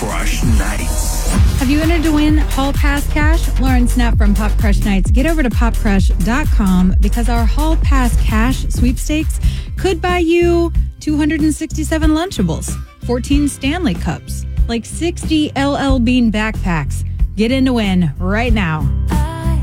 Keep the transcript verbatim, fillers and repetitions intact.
Crush Nights. Have you entered to win Hall Pass cash? Lauren Snap from Pop Crush Nights. Get over to pop crush dot com because our Hall Pass cash sweepstakes could buy you two hundred sixty-seven Lunchables, fourteen Stanley Cups, like sixty L L Bean backpacks. Get in to win right now.